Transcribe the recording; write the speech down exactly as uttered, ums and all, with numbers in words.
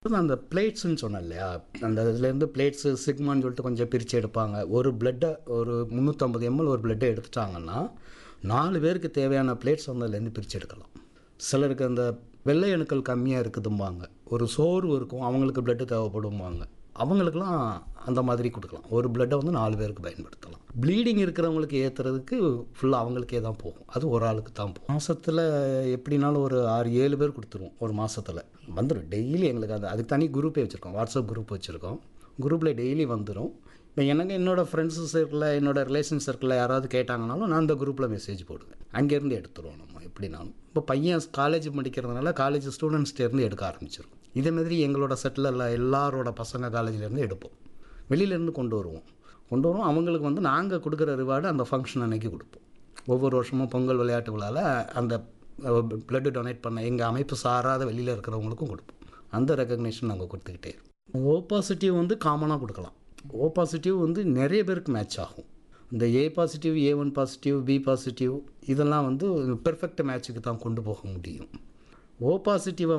அந்த பிளேட்ஸ்ன்னு சொன்னேன் இல்லையா, அந்த இதுலேருந்து பிளேட்ஸு சிக்மான்னு சொல்லிட்டு கொஞ்சம் பிரித்து எடுப்பாங்க. ஒரு பிளட்டை ஒரு முந்நூற்றம்பது எம்எல் ஒரு பிளட்டை எடுத்துட்டாங்கன்னா நாலு பேருக்கு தேவையான பிளேட்ஸ் வந்து அதுலேருந்து பிரித்து எடுக்கலாம். சிலருக்கு அந்த வெள்ளை அணுக்கள் கம்மியாக இருக்குதும்பாங்க, ஒரு சோர்வு இருக்கும், அவங்களுக்கு பிளட்டு தேவைப்படும்பாங்க. அவங்களுக்கெல்லாம் அந்த மாதிரி கொடுக்கலாம். ஒரு பிளட்டை வந்து நாலு பேருக்கு பயன்படுத்தலாம். ப்ளீடிங் இருக்கிறவங்களுக்கு ஏற்றுறதுக்கு ஃபுல்லாக அவங்களுக்கே தான் போகும். அது ஒரு ஆளுக்கு தான் போகும். மாதத்தில் எப்படினாலும் ஒரு ஆறு ஏழு பேர் கொடுத்துருவோம். ஒரு மாதத்தில் வந்துடும். டெய்லி எங்களுக்கு அது அதுக்கு தனி குரூப்பே வச்சுருக்கோம். வாட்ஸ்அப் குரூப் வச்சுருக்கோம். குரூப்பில் டெய்லி வந்துடும். இப்போ எனக்கு என்னோடய ஃப்ரெண்ட்ஸு சர்க்கிளில் என்னோடய ரிலேஷன் சர்க்கிளில் யாராவது கேட்டாங்கனாலும் நான் அந்த குரூப்பில் மெசேஜ் போடுவேன். அங்கேருந்து எடுத்துருவோம் நம்ம எப்படினாலும். இப்போ பையன் காலேஜ் படிக்கிறதுனால காலேஜ் ஸ்டூடெண்ட்ஸ்டேருந்து எடுக்க ஆரம்பிச்சிடும். இதே மாதிரி எங்களோட செட்டில் எல்லாம் எல்லாரோட பசங்க காலேஜ்லேருந்து எடுப்போம். வெளியிலேருந்து கொண்டு வருவோம் கொண்டு வருவோம் அவங்களுக்கு வந்து நாங்கள் கொடுக்குற ரிவார்டு அந்த ஃபங்க்ஷன் அன்னைக்கு கொடுப்போம். ஒவ்வொரு வருஷமும் பொங்கல் விளையாட்டு விழாவில் அந்த பிளட்டு டொனேட் பண்ண எங்கள் அமைப்பு சாராத வெளியில் இருக்கிறவங்களுக்கும் கொடுப்போம். அந்த ரெக்கக்னேஷன் நாங்கள் கொடுத்துக்கிட்டே இருக்கோம். ஓ பாசிட்டிவ் வந்து காமனாக கொடுக்கலாம். ஓ பாசிட்டிவ் வந்து நிறைய பேருக்கு மேட்ச் ஆகும். இந்த A positive, A one positive, B positive இதெல்லாம் வந்து பெர்ஃபெக்ட் மேட்சுக்கு தான் கொண்டு போக முடியும். ஓ பாசிட்டிவை